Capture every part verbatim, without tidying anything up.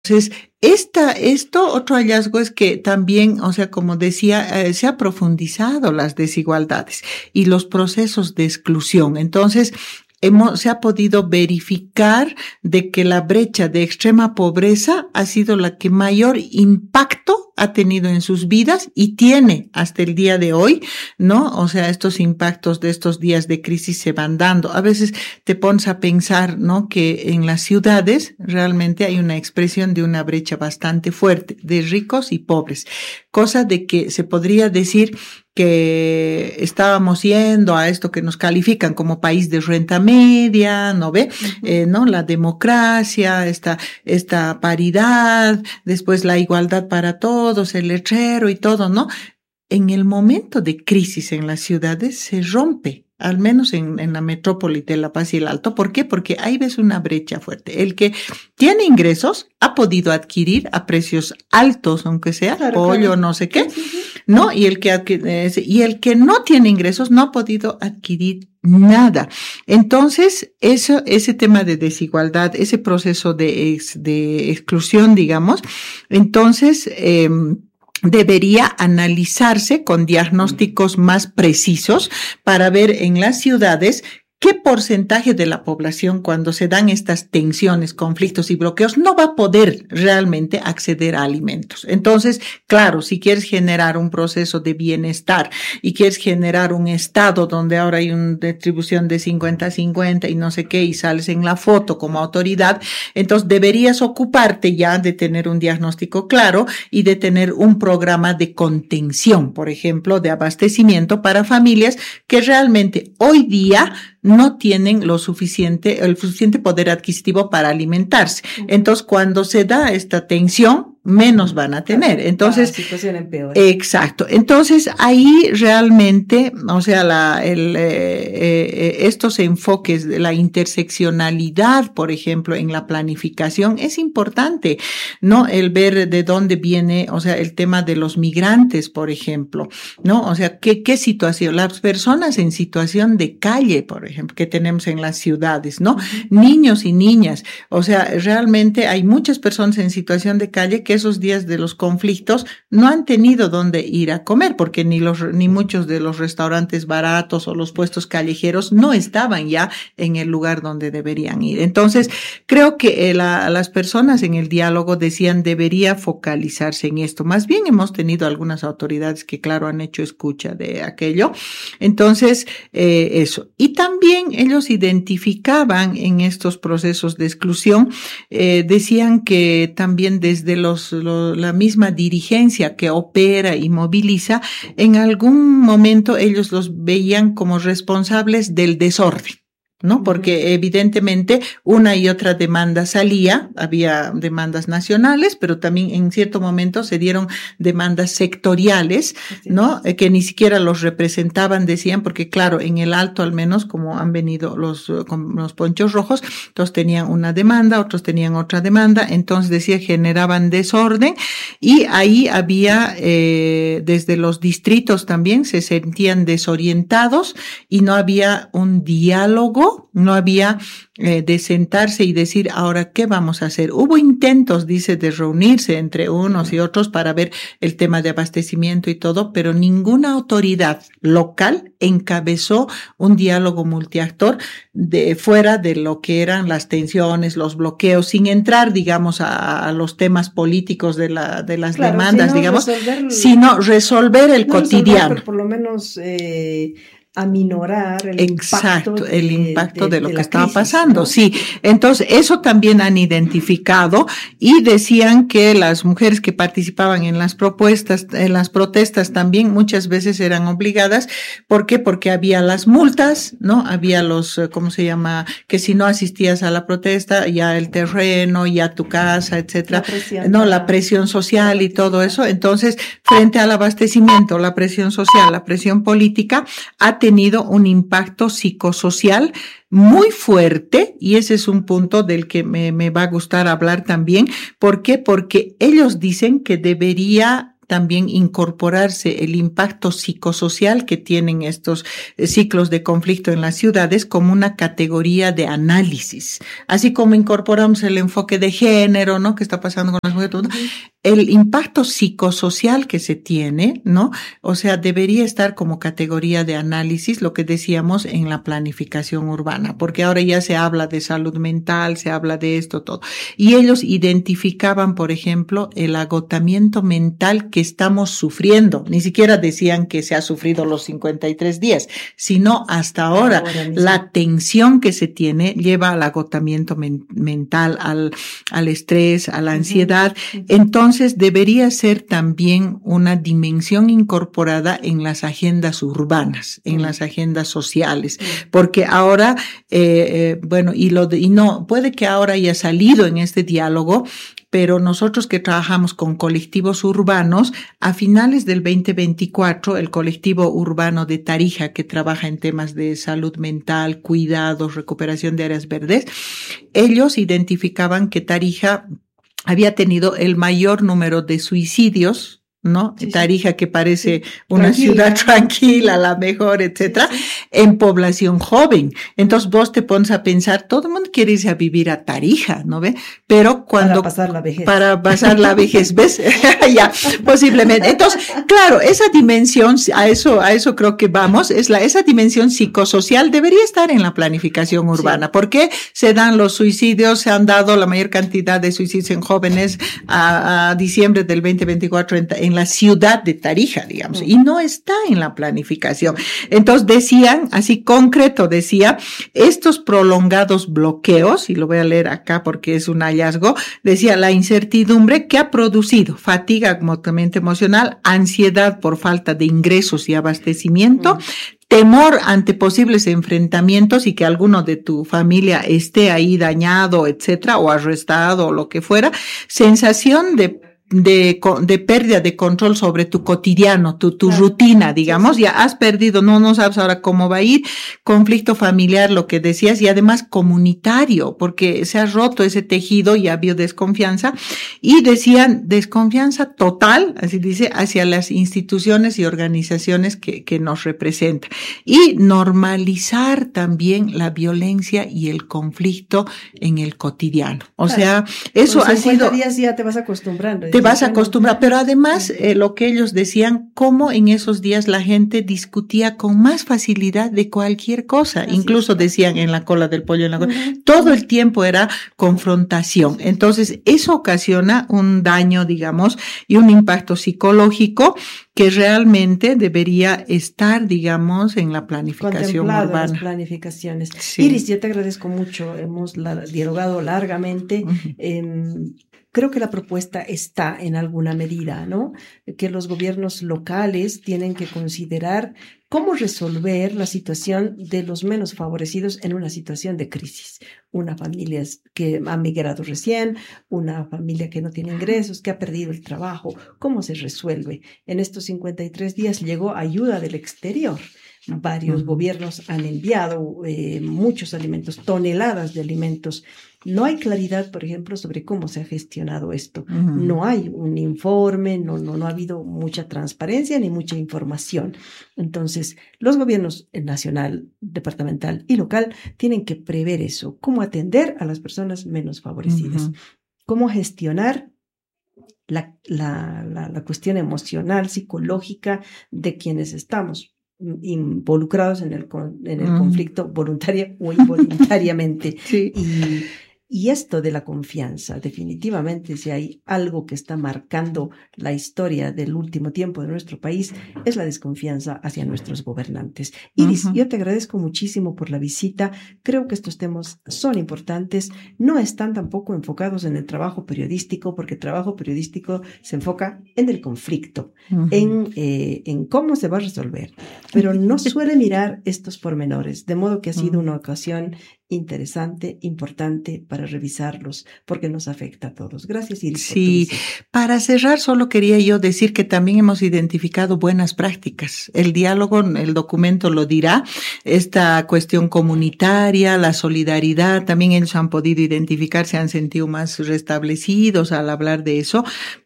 Entonces, esta, esto, otro hallazgo es que también, o sea, como decía, eh, se ha profundizado las desigualdades y los procesos de exclusión. Entonces, hemos, se ha podido verificar de que la brecha de extrema pobreza ha sido la que mayor impacto ha tenido en sus vidas y tiene hasta el día de hoy, ¿no? O sea, estos impactos de estos días de crisis se van dando. A veces te pones a pensar, ¿no? Que en las ciudades realmente hay una expresión de una brecha bastante fuerte de ricos y pobres, cosa de que se podría decir que estábamos yendo a esto que nos califican como país de renta media, ¿no ve? Uh-huh. Eh, ¿no? La democracia, esta, esta paridad, después la igualdad para todos, el letrero y todo, ¿no? En el momento de crisis en las ciudades se rompe, al menos en, en la metrópoli de La Paz y el Alto. ¿Por qué? Porque ahí ves una brecha fuerte. El que tiene ingresos ha podido adquirir a precios altos, aunque sea claro, pollo, claro. no sé qué, sí, sí, sí. ¿no? Y el que, y el que no tiene ingresos no ha podido adquirir nada. Entonces, eso, ese tema de desigualdad, ese proceso de, ex, de exclusión, digamos, entonces, eh, debería analizarse con diagnósticos más precisos para ver en las ciudades qué porcentaje de la población, cuando se dan estas tensiones, conflictos y bloqueos, no va a poder realmente acceder a alimentos. Entonces, claro, si quieres generar un proceso de bienestar y quieres generar un estado donde ahora hay una distribución de cincuenta a cincuenta y no sé qué, y sales en la foto como autoridad, entonces deberías ocuparte ya de tener un diagnóstico claro y de tener un programa de contención, por ejemplo, de abastecimiento para familias que realmente hoy día no tienen lo suficiente, el suficiente poder adquisitivo para alimentarse. Entonces, cuando se da esta tensión, menos van a tener. Entonces, la situación empeora. Exacto. Entonces, ahí realmente, o sea, la, el, eh, eh, estos enfoques de la interseccionalidad, por ejemplo, en la planificación es importante, ¿no? El ver de dónde viene, o sea, el tema de los migrantes, por ejemplo, ¿no? O sea, qué, qué situación, las personas en situación de calle, por ejemplo, que tenemos en las ciudades, ¿no? Uh-huh. Niños y niñas, o sea, realmente hay muchas personas en situación de calle que esos días de los conflictos no han tenido dónde ir a comer, porque ni los, ni muchos de los restaurantes baratos o los puestos callejeros no estaban ya en el lugar donde deberían ir. Entonces, creo que la, las personas en el diálogo decían debería focalizarse en esto. Más bien hemos tenido algunas autoridades que, claro, han hecho escucha de aquello. Entonces, eh, eso. Y también ellos identificaban en estos procesos de exclusión, eh, decían que también desde los Lo, la misma dirigencia que opera y moviliza, en algún momento ellos los veían como responsables del desorden, ¿no? Porque evidentemente una y otra demanda salía, había demandas nacionales, pero también en cierto momento se dieron demandas sectoriales, ¿no? Que ni siquiera los representaban, decían, porque claro, en el Alto al menos, como han venido los, con los ponchos rojos, todos tenían una demanda, otros tenían otra demanda, entonces decía, generaban desorden y ahí había, eh, desde los distritos también se sentían desorientados y no había un diálogo. No había eh, de sentarse y decir, ahora, ¿qué vamos a hacer? Hubo intentos, dice, de reunirse entre unos y otros para ver el tema de abastecimiento y todo, pero ninguna autoridad local encabezó un diálogo multiactor de fuera de lo que eran las tensiones, los bloqueos, sin entrar, digamos, a, a los temas políticos de la de las claro, demandas, sino digamos, resolver, sino resolver el no cotidiano. Resolver, por lo menos eh, aminorar el Exacto, impacto de, el impacto de, de lo de que estaba crisis, pasando, ¿no? Sí. Entonces, eso también han identificado y decían que las mujeres que participaban en las propuestas, en las protestas también muchas veces eran obligadas. ¿Por qué? Porque había las multas, ¿no? Había los, ¿cómo se llama? Que si no asistías a la protesta, ya el terreno, ya tu casa, etcétera. La presión, no, la presión social y todo eso. Entonces, frente al abastecimiento, la presión social, la presión política, ha tenido un impacto psicosocial muy fuerte y ese es un punto del que me, me va a gustar hablar también. ¿Por qué? Porque ellos dicen que debería también incorporarse el impacto psicosocial que tienen estos ciclos de conflicto en las ciudades como una categoría de análisis. Así como incorporamos el enfoque de género, ¿no? ¿Qué está pasando con las mujeres? El impacto psicosocial que se tiene, ¿no? O sea, debería estar como categoría de análisis, lo que decíamos en la planificación urbana, porque ahora ya se habla de salud mental, se habla de esto, todo. Y ellos identificaban, por ejemplo, el agotamiento mental que estamos sufriendo. Ni siquiera decían que se ha sufrido los cincuenta y tres días, sino hasta ahora, ahora la tensión que se tiene lleva al agotamiento men- mental, al, al estrés, a la ansiedad. Uh-huh. Entonces, Entonces, debería ser también una dimensión incorporada en las agendas urbanas, en mm. las agendas sociales, mm. porque ahora, eh, eh, bueno, y, lo de, y no, puede que ahora haya salido en este diálogo, pero nosotros que trabajamos con colectivos urbanos, a finales del veinte veinticuatro, el colectivo urbano de Tarija, que trabaja en temas de salud mental, cuidados, recuperación de áreas verdes, ellos identificaban que Tarija había tenido el mayor número de suicidios, ¿no? Sí, Tarija, sí. que parece sí. una tranquila. ciudad tranquila, la mejor, etcétera, sí, sí. en población joven. Entonces vos te pones a pensar, todo el mundo quiere irse a vivir a Tarija, ¿no ve? Pero cuando... Para pasar la vejez. Para pasar la vejez, ¿ves? ya, posiblemente. Entonces, claro, esa dimensión, a eso, a eso creo que vamos, es la, esa dimensión psicosocial debería estar en la planificación urbana. Sí. ¿Por qué se dan los suicidios? Se han dado la mayor cantidad de suicidios en jóvenes a, a diciembre del veinte veinticuatro en, en en la ciudad de Tarija, digamos, y no está en la planificación. Entonces decían, así concreto decía, estos prolongados bloqueos, y lo voy a leer acá porque es un hallazgo, decía la incertidumbre que ha producido fatiga agotamiento emocional, ansiedad por falta de ingresos y abastecimiento, mm. temor ante posibles enfrentamientos y que alguno de tu familia esté ahí dañado, etcétera, o arrestado o lo que fuera, sensación de De, de pérdida de control sobre tu cotidiano, tu, tu claro. rutina, digamos, sí, sí. ya has perdido, no, no sabes ahora cómo va a ir, conflicto familiar, lo que decías, y además comunitario, porque se ha roto ese tejido y ha habido desconfianza, y decían desconfianza total, así dice, hacia las instituciones y organizaciones que, que nos representan, y normalizar también la violencia y el conflicto en el cotidiano. O claro. sea, eso ha sido... días ya te vas acostumbrando. Te vas a acostumbrar, pero además eh, lo que ellos decían, cómo en esos días la gente discutía con más facilidad de cualquier cosa, así incluso es. Decían en la cola del pollo, en la cola, uh-huh. todo el tiempo era confrontación. Entonces eso ocasiona un daño, digamos, y un impacto psicológico que realmente debería estar, digamos, en la planificación Contemplado urbana. En las planificaciones. Sí. Iris, yo te agradezco mucho, hemos la, dialogado largamente. Uh-huh. Eh, Creo que la propuesta está en alguna medida, ¿no? Que los gobiernos locales tienen que considerar cómo resolver la situación de los menos favorecidos en una situación de crisis. Una familia que ha migrado recién, una familia que no tiene ingresos, que ha perdido el trabajo. ¿Cómo se resuelve? En estos cincuenta y tres días llegó ayuda del exterior. Varios uh-huh. gobiernos han enviado eh, muchos alimentos, toneladas de alimentos. No hay claridad, por ejemplo, sobre cómo se ha gestionado esto. Uh-huh. No hay un informe, no, no, no ha habido mucha transparencia ni mucha información. Entonces, los gobiernos nacional, departamental y local tienen que prever eso, cómo atender a las personas menos favorecidas, uh-huh. cómo gestionar la, la, la, la cuestión emocional, psicológica de quienes estamos involucrados en el, en el uh-huh. conflicto voluntaria o involuntariamente. Sí. Y, y esto de la confianza, definitivamente, si hay algo que está marcando la historia del último tiempo de nuestro país, es la desconfianza hacia nuestros gobernantes. Iris, uh-huh. yo te agradezco muchísimo por la visita. Creo que estos temas son importantes. No están tampoco enfocados en el trabajo periodístico, porque el trabajo periodístico se enfoca en el conflicto, uh-huh. en, eh, en cómo se va a resolver, pero no suele mirar estos pormenores, de modo que ha sido uh-huh. una ocasión interesante, importante para revisarlos, porque nos afecta a todos. Gracias, Iris. Sí, para cerrar, solo quería yo decir que también hemos identificado buenas prácticas. El diálogo, el documento lo dirá, esta cuestión comunitaria, la solidaridad, también ellos han podido identificar, se han sentido más restablecidos al hablar de eso,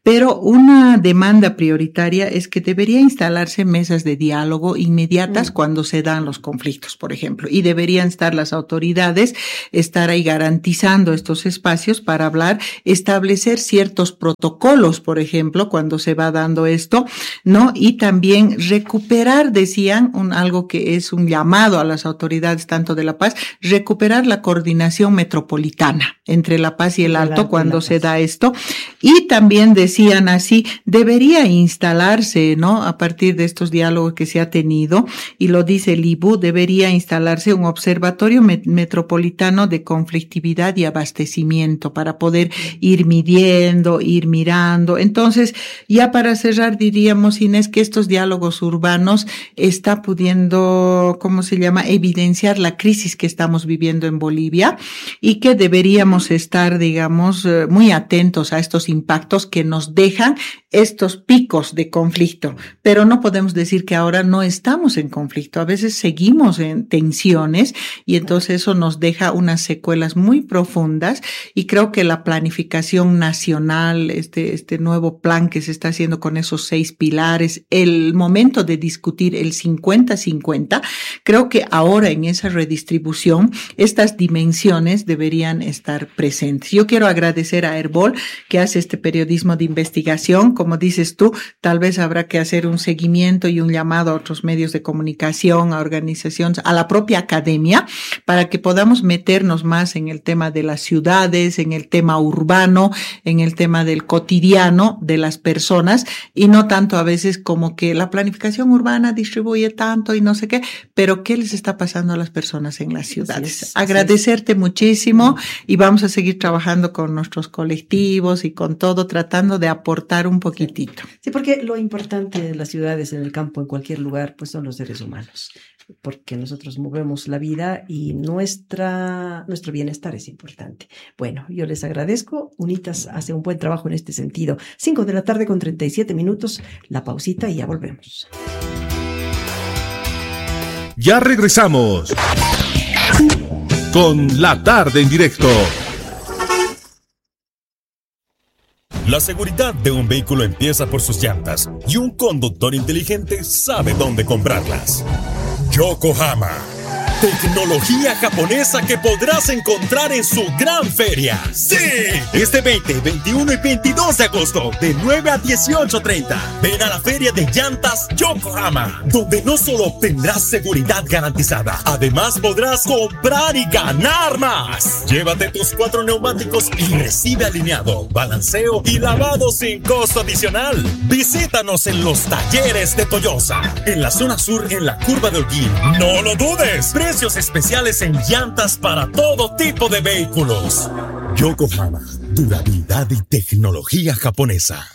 pero una demanda prioritaria es que debería instalarse mesas de diálogo inmediatas mm. cuando se dan los conflictos, por ejemplo, y deberían estar las autoridades, estar ahí garantizando estos espacios para hablar, establecer ciertos protocolos, por ejemplo, cuando se va dando esto, ¿no? Y también recuperar, decían, un, algo que es un llamado a las autoridades tanto de La Paz, recuperar la coordinación metropolitana entre La Paz y el Alto cuando se da esto. Y también decían así, debería instalarse, ¿no? A partir de estos diálogos que se ha tenido, y lo dice el I B U, debería instalarse un observatorio met- metropolitano de conflictividad y abastecimiento para poder ir midiendo, ir mirando. Entonces, ya para cerrar diríamos, Inés, que estos diálogos urbanos está pudiendo, ¿cómo se llama?, evidenciar la crisis que estamos viviendo en Bolivia y que deberíamos estar, digamos, muy atentos a estos impactos que nos dejan estos picos de conflicto. Pero no podemos decir que ahora no estamos en conflicto. A veces seguimos en tensiones y entonces eso nos deja unas secuelas muy profundas, y creo que la planificación nacional, este, este nuevo plan que se está haciendo con esos seis pilares, el momento de discutir el cincuenta cincuenta, creo que ahora en esa redistribución estas dimensiones deberían estar presentes. Yo quiero agradecer a Herbol, que hace este periodismo de investigación. Como dices tú, tal vez habrá que hacer un seguimiento y un llamado a otros medios de comunicación, a organizaciones, a la propia academia, para que podamos meternos más en el tema de las ciudades, en el tema urbano, en el tema del cotidiano de las personas, y no tanto a veces como que la planificación urbana distribuye tanto y no sé qué, pero ¿qué les está pasando a las personas en las ciudades? Es, Agradecerte es. muchísimo, y vamos a seguir trabajando con nuestros colectivos y con todo, tratando de aportar un poquitito. Sí, porque lo importante de las ciudades, en el campo, en cualquier lugar, pues son los seres humanos, porque nosotros movemos la vida y nuestra, nuestro bienestar es importante. Bueno, yo les agradezco. UNITAS hace un buen trabajo en este sentido. Cinco de la tarde con treinta y siete minutos, la pausita y ya volvemos. Ya regresamos con La Tarde en Directo. La seguridad de un vehículo empieza por sus llantas, y un conductor inteligente sabe dónde comprarlas. Yokohama. Tecnología japonesa que podrás encontrar en su gran feria. ¡Sí! Este veinte, veintiuno y veintidós de agosto, de nueve a dieciocho treinta. Ven a la feria de llantas Yokohama, donde no solo obtendrás seguridad garantizada, además podrás comprar y ganar más. Llévate tus cuatro neumáticos y recibe alineado, balanceo y lavado sin costo adicional. Visítanos en los talleres de Toyosa, en la zona sur, en la curva de Holguín. ¡No lo dudes! Precios especiales en llantas para todo tipo de vehículos. Yokohama, durabilidad y tecnología japonesa.